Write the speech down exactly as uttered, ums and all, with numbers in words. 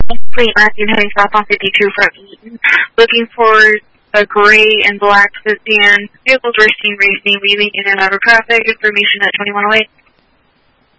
Fleet Matthew heading south on fifty-two from Eaton. Looking for a gray and black sedan. Vehicles were seen racing, weaving in and out of traffic. Information at twenty-one oh eight.